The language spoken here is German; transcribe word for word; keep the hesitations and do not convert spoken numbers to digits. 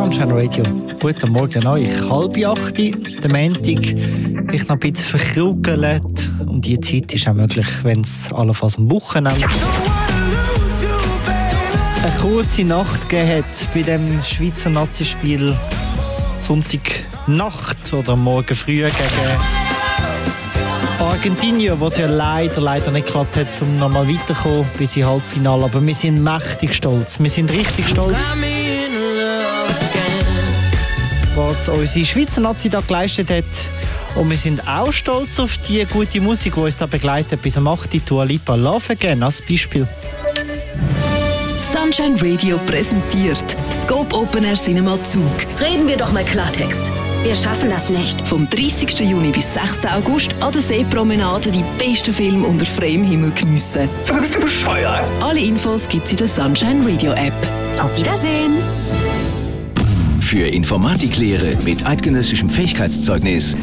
Sunshine Radio. Guten Morgen euch. Halb acht, der Montag. Ich noch ein bisschen verkrugelt. Und die Zeit ist auch möglich, wenn es allenfalls am Wochenende eine kurze Nacht gegeben hat bei dem Schweizer Nazispiel Sonntagnacht oder am Morgen früh gegen Argentinien, wo es ja leider, leider nicht geklappt hat, um nochmal weiterzukommen bis ins Halbfinale. Aber wir sind mächtig stolz. Wir sind richtig stolz, was unsere Schweizer Nazi da geleistet hat. Und wir sind auch stolz auf die gute Musik, die uns da begleitet. Bis am achten Dua Lipa Love Again als Beispiel. Sunshine Radio präsentiert Scope Open Air Cinema Zug. Reden wir doch mal Klartext. Wir schaffen das nicht. Vom dreißigsten Juni bis sechsten August an der Seepromenade die besten Filme unter freiem Himmel geniessen. Aber bist du bescheuert? Alle Infos gibt's in der Sunshine Radio App. Auf Wiedersehen. Für Informatiklehre mit eidgenössischem Fähigkeitszeugnis